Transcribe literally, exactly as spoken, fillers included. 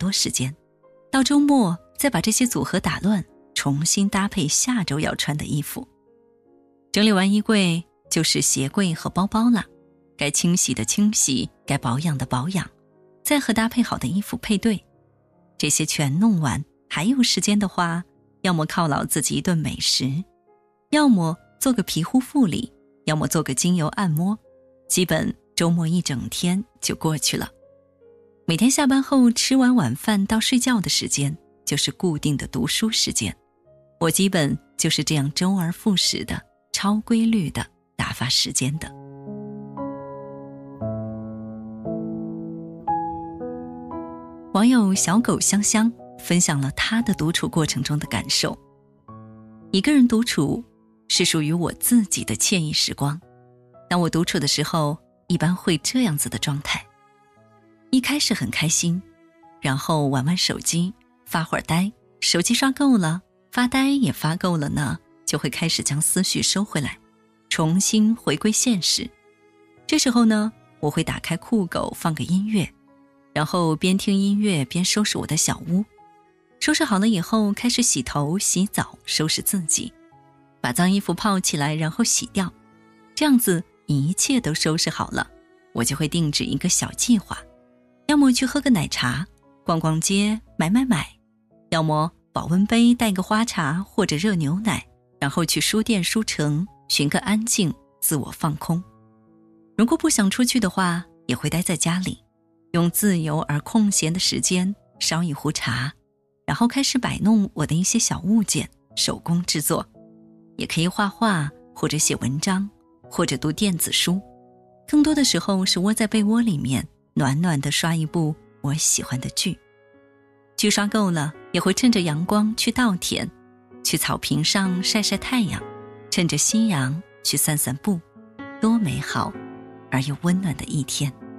多时间，到周末再把这些组合打乱，重新搭配下周要穿的衣服。整理完衣柜就是鞋柜和包包了，该清洗的清洗，该保养的保养，再和搭配好的衣服配对。这些全弄完，还有时间的话，要么犒劳自己一顿美食，要么做个皮肤护理，要么做个精油按摩，基本周末一整天就过去了。每天下班后吃完晚饭到睡觉的时间，就是固定的读书时间。我基本就是这样周而复始的、超规律的打发时间的。网友小狗香香分享了他的独处过程中的感受。一个人独处是属于我自己的惬意时光。当我独处的时候，一般会这样子的状态。一开始很开心，然后玩玩手机，发会儿呆，手机刷够了，发呆也发够了呢，就会开始将思绪收回来，重新回归现实。这时候呢，我会打开酷狗放个音乐，然后边听音乐边收拾我的小屋。收拾好了以后，开始洗头洗澡，收拾自己，把脏衣服泡起来，然后洗掉。这样子一切都收拾好了，我就会定制一个小计划，要么去喝个奶茶，逛逛街，买买买，要么保温杯带个花茶或者热牛奶，然后去书店书城寻个安静，自我放空。如果不想出去的话，也会待在家里，用自由而空闲的时间烧一壶茶，然后开始摆弄我的一些小物件，手工制作。也可以画画，或者写文章，或者读电子书。更多的时候是窝在被窝里面，暖暖地刷一部我喜欢的剧。剧刷够了，也会趁着阳光去稻田，去草坪上晒晒太阳，趁着夕阳去散散步。多美好而又温暖的一天。